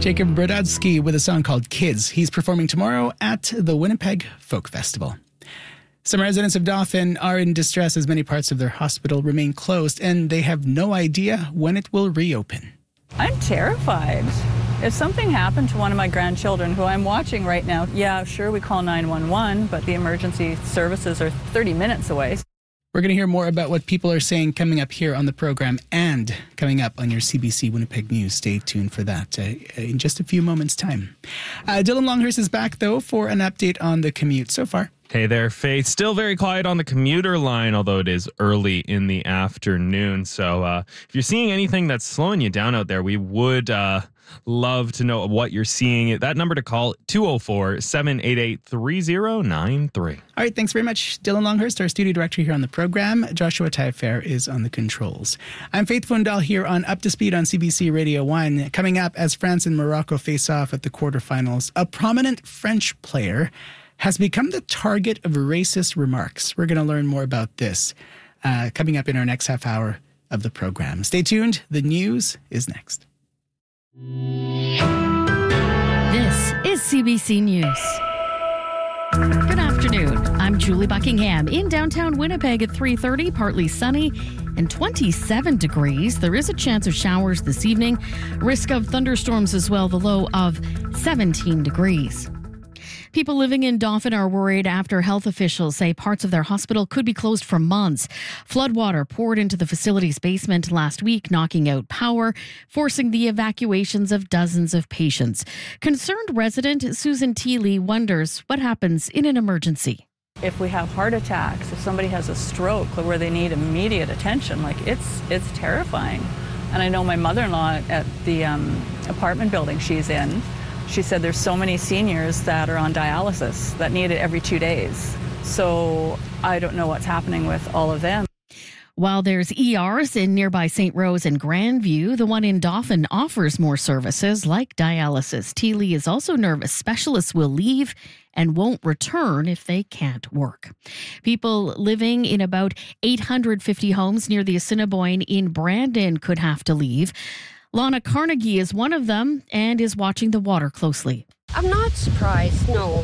Jacob Brodsky with a song called Kids. He's performing tomorrow at the Winnipeg Folk Festival. Some residents of Dauphin are in distress as many parts of their hospital remain closed, and they have no idea when it will reopen. I'm terrified. If something happened to one of my grandchildren, who I'm watching right now, yeah, sure, we call 911, but the emergency services are 30 minutes away. We're going to hear more about what people are saying coming up here on the program and coming up on your CBC Winnipeg News. Stay tuned for that in just a few moments' time. Dylan Longhurst is back, though, for an update on the commute so far. Hey there, Faith. Still very quiet on the commuter line, although it is early in the afternoon. So if you're seeing anything that's slowing you down out there, we would love to know what you're seeing. That number to call, 204-788-3093. All right, thanks very much, Dylan Longhurst, our studio director here on the program. Joshua Taillefer is on the controls. I'm Faith Fundal here on Up to Speed on CBC Radio 1. Coming up, as France and Morocco face off at the quarterfinals, a prominent French player has become the target of racist remarks. We're going to learn more about this coming up in our next half hour of the program. Stay tuned. The news is next. This is CBC News. Good afternoon. I'm Julie Buckingham in downtown Winnipeg at 3:30, partly sunny and 27 degrees. There is a chance of showers this evening. Risk of thunderstorms as well, the low of 17 degrees. People living in Dauphin are worried after health officials say parts of their hospital could be closed for months. Floodwater poured into the facility's basement last week, knocking out power, forcing the evacuations of dozens of patients. Concerned resident Susan Teeley wonders what happens in an emergency. If we have heart attacks, if somebody has a stroke where they need immediate attention, it's terrifying. And I know my mother-in-law at the apartment building she's in, she said there's so many seniors that are on dialysis that need it every 2 days. So I don't know what's happening with all of them. While there's ERs in nearby St. Rose and Grandview, the one in Dauphin offers more services like dialysis. Teeley is also nervous specialists will leave and won't return if they can't work. People living in about 850 homes near the Assiniboine in Brandon could have to leave. Lana Carnegie is one of them and is watching the water closely. I'm not surprised, no.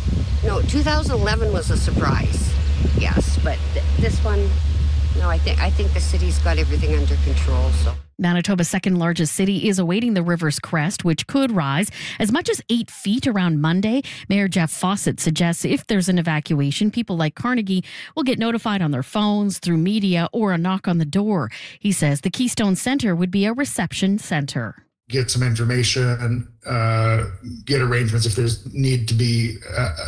2011 was a surprise, yes, but this one, no, I think the city's got everything under control, so. Manitoba's second largest city is awaiting the river's crest, which could rise as much as 8 feet around Monday. Mayor Jeff Fawcett suggests if there's an evacuation, people like Carnegie will get notified on their phones, through media, or a knock on the door. He says the Keystone Center would be a reception center. Get some information, get arrangements if there's need to be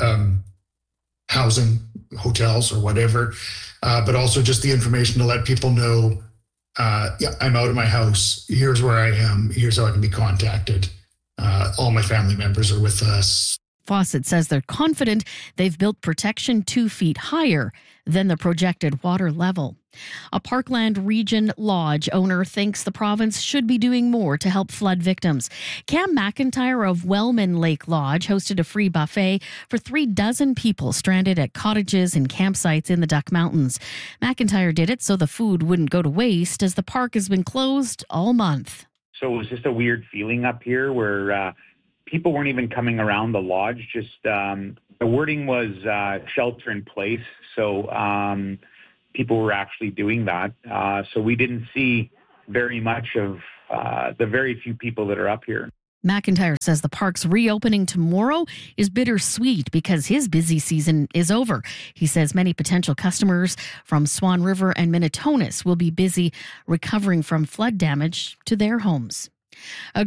housing, hotels or whatever, but also just the information to let people know, I'm out of my house. Here's where I am. Here's how I can be contacted. All my family members are with us. Fawcett says they're confident they've built protection 2 feet higher than the projected water level. A Parkland Region Lodge owner thinks the province should be doing more to help flood victims. Cam McIntyre of Wellman Lake Lodge hosted a free buffet for 36 people stranded at cottages and campsites in the Duck Mountains. McIntyre did it so the food wouldn't go to waste, as the park has been closed all month. So it was just a weird feeling up here where people weren't even coming around the lodge. Just the wording was shelter in place. So people were actually doing that. So we didn't see very much of the very few people that are up here. McIntyre says the park's reopening tomorrow is bittersweet because his busy season is over. He says many potential customers from Swan River and Minitonas will be busy recovering from flood damage to their homes. A